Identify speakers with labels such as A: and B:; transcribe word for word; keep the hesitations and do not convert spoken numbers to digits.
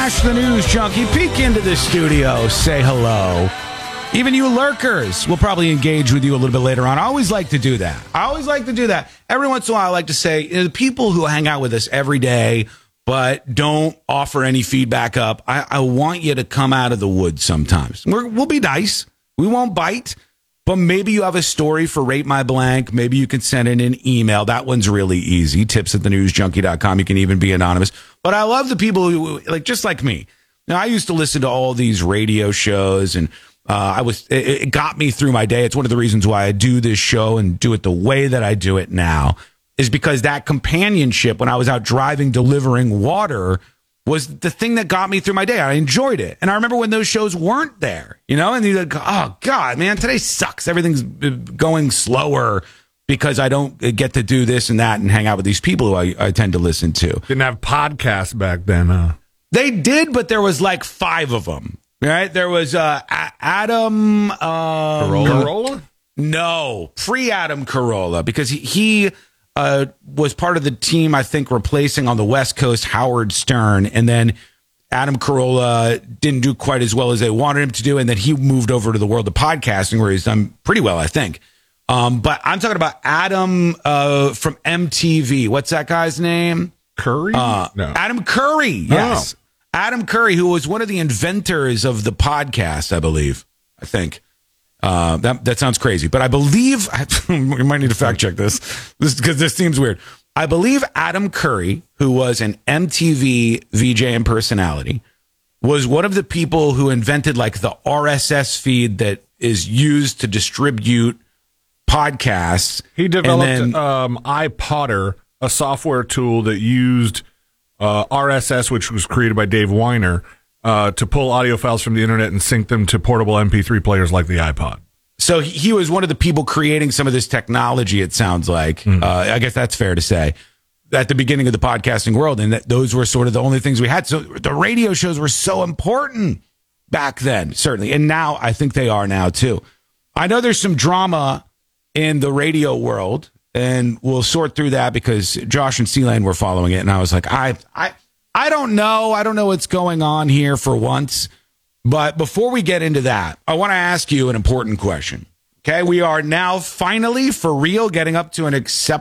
A: Ash the News Junkie, peek into the studio, say hello. Even you lurkers will probably engage with you a little bit later on. I always like to do that. I always like to do that. Every once in a while, I like to say, you know, the people who hang out with us every day but don't offer any feedback up, I, I want you to come out of the woods sometimes. We're, we'll be nice. We won't bite. But maybe you have a story for Rate My Blank. Maybe you can send in an email. That one's really easy. Tips at the news junkie dot com. You can even be anonymous. But I love the people who, like, just like me. Now, I used to listen to all these radio shows, and uh, I was it, it got me through my day. It's one of the reasons why I do this show and do it the way that I do it now, is because that companionship when I was out driving, delivering water, was the thing that got me through my day. I enjoyed it. And I remember when those shows weren't there, you know, and you're like, oh, God, man, today sucks. Everything's going slower because I don't get to do this and that and hang out with these people who I, I tend to listen to.
B: Didn't have podcasts back then, huh?
A: They did, but there was like five of them, right? There was uh, A- Adam... Um,
B: Carolla? Carolla?
A: No, pre-Adam Carolla, because he... he Uh, was part of the team, I think, replacing on the West Coast Howard Stern. And then Adam Carolla didn't do quite as well as they wanted him to do. And then he moved over to the world of podcasting, where he's done pretty well, I think. Um, but I'm talking about Adam uh, from M T V. What's that guy's name?
B: Curry?
A: Uh,
B: no.
A: Adam Curry, yes. Oh. Adam Curry, who was one of the inventors of the podcast, I believe. I think. Uh, that that sounds crazy, but I believe we might need to fact check this, this because this seems weird. I believe Adam Curry, who was an M T V V J and personality, was one of the people who invented like the R S S feed that is used to distribute podcasts.
B: He developed
A: then,
B: um, iPodder, a software tool that used uh, R S S, which was created by Dave Weiner. Uh, to pull audio files from the internet and sync them to portable M P three players like the iPod.
A: So he, he was one of the people creating some of this technology, it sounds like. Mm. Uh, I guess that's fair to say, at the beginning of the podcasting world. And that those were sort of the only things we had. So the radio shows were so important back then, certainly. And now I think they are now, too. I know there's some drama in the radio world, and we'll sort through that because Josh and C-Lane were following it. And I was like, I... I I don't know. I don't know what's going on here for once. But before we get into that, I want to ask you an important question. Okay, we are now finally, for real, getting up to an acceptable